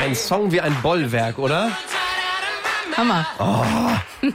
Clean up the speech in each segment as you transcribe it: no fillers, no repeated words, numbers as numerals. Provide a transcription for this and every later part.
Ein Song wie ein Bollwerk, oder? Hammer. Oh.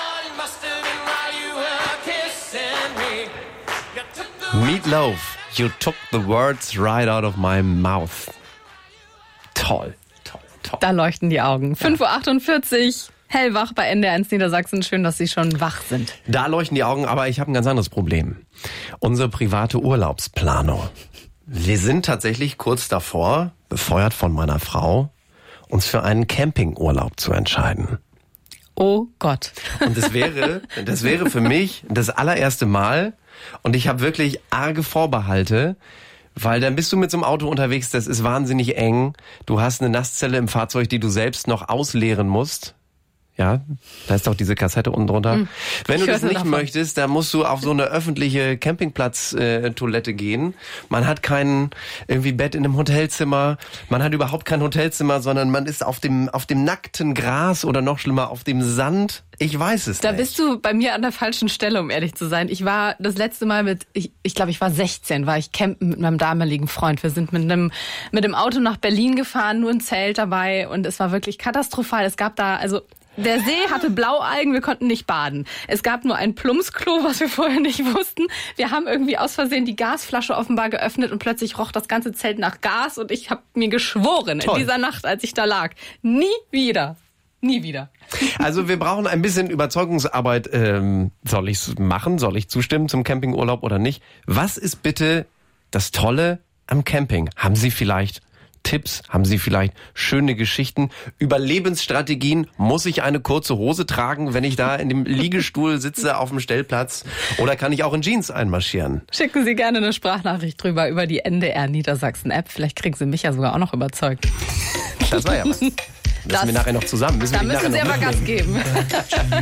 Meatloaf, you took the words right out of my mouth. Toll, toll, toll. Da leuchten die Augen. 5.48 Uhr, hellwach bei NDR1 Niedersachsen. Schön, dass Sie schon wach sind. Da leuchten die Augen, aber ich habe ein ganz anderes Problem. Unsere private Urlaubsplanung. Wir sind tatsächlich kurz davor, befeuert von meiner Frau, uns für einen Campingurlaub zu entscheiden. Oh Gott. Und das wäre für mich das allererste Mal. Und ich habe wirklich arge Vorbehalte, weil dann bist du mit so einem Auto unterwegs, das ist wahnsinnig eng. Du hast eine Nasszelle im Fahrzeug, die du selbst noch ausleeren musst. Ja, da ist doch diese Kassette unten drunter. Wenn du das nicht möchtest, dann musst du auf so eine öffentliche Campingplatz-Toilette gehen. Man hat kein irgendwie Bett in einem Hotelzimmer. Man hat überhaupt kein Hotelzimmer, sondern man ist auf dem nackten Gras oder noch schlimmer auf dem Sand. Ich weiß es nicht. Da bist du bei mir an der falschen Stelle, um ehrlich zu sein. Ich war das letzte Mal ich glaube, ich war 16, war ich campen mit meinem damaligen Freund. Wir sind mit dem Auto nach Berlin gefahren, nur ein Zelt dabei und es war wirklich katastrophal. Es gab da, also der See hatte Blaualgen, wir konnten nicht baden. Es gab nur ein Plumpsklo, was wir vorher nicht wussten. Wir haben irgendwie aus Versehen die Gasflasche offenbar geöffnet und plötzlich roch das ganze Zelt nach Gas und ich habe mir geschworen, in dieser Nacht, als ich da lag, nie wieder. Nie wieder. Also wir brauchen ein bisschen Überzeugungsarbeit. Soll ich's machen? Soll ich zustimmen zum Campingurlaub oder nicht? Was ist bitte das Tolle am Camping? Haben Sie vielleicht Tipps? Haben Sie vielleicht schöne Geschichten? Überlebensstrategien? Muss ich eine kurze Hose tragen, wenn ich da in dem Liegestuhl sitze auf dem Stellplatz? Oder kann ich auch in Jeans einmarschieren? Schicken Sie gerne eine Sprachnachricht drüber über die NDR Niedersachsen App. Vielleicht kriegen Sie mich ja sogar auch noch überzeugt. Das war ja was. Müssen wir nachher noch zusammen. Da müssen Sie aber Gas geben.